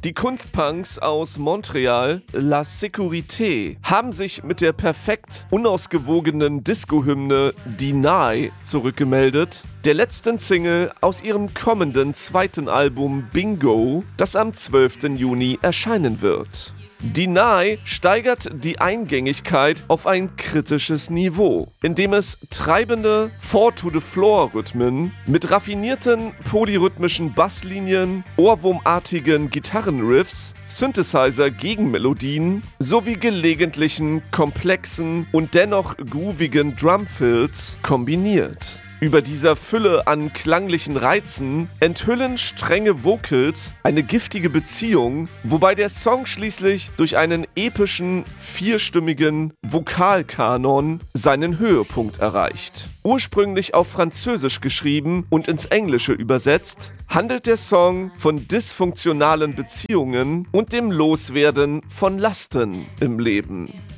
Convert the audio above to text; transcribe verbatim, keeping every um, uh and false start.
Die Kunstpunks aus Montreal, La Sécurité, haben sich mit der perfekt unausgewogenen Disco-Hymne Deny zurückgemeldet, der letzten Single aus ihrem kommenden zweiten Album Bingo, das am zwölften Juni erscheinen wird. Deny steigert die Eingängigkeit auf ein kritisches Niveau, indem es treibende Four-to-the-Floor-Rhythmen mit raffinierten polyrhythmischen Basslinien, ohrwurmartigen Gitarrenriffs, Synthesizer-Gegenmelodien sowie gelegentlichen, komplexen und dennoch groovigen Drumfills kombiniert. Über dieser Fülle an klanglichen Reizen enthüllen strenge Vocals eine giftige Beziehung, wobei der Song schließlich durch einen epischen, vierstimmigen Vokalkanon seinen Höhepunkt erreicht. Ursprünglich auf Französisch geschrieben und ins Englische übersetzt, handelt der Song von dysfunktionalen Beziehungen und dem Loswerden von Lasten im Leben.